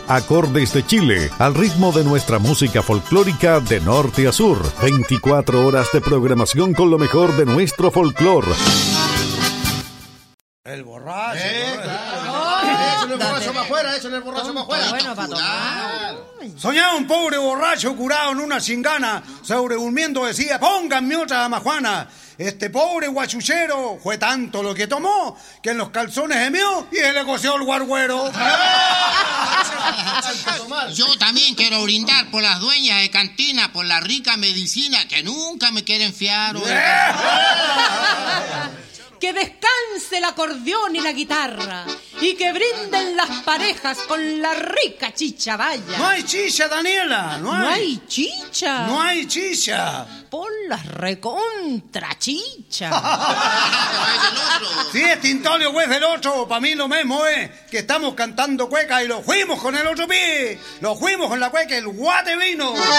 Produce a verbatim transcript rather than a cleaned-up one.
Acordes de Chile, al ritmo de nuestra música folclórica de norte a sur. veinticuatro horas de programación con lo mejor de nuestro folclor. El borracho. Eh, claro. Échale el borracho para afuera, échale el borracho para afuera. Bueno, para tomar. Soñaba un pobre borracho curado en una cingana, sobredurmiendo decía, pónganme otra majuana. Este pobre guachuchero fue tanto lo que tomó que en los calzones gemió y se le coció el guarguero. Yo también quiero brindar por las dueñas de cantina, por la rica medicina que nunca me quieren fiar. Que descanse el acordeón y la guitarra y que brinden las parejas con la rica chicha, vaya. No hay chicha, Daniela, no hay. ¿No hay chicha? No hay chicha. Por las recontra chicha. Sí, es Tintolio, güey, del otro. Para mí lo mismo es que estamos cantando cueca y lo fuimos con el otro pie. Lo fuimos con la cueca, el guate vino.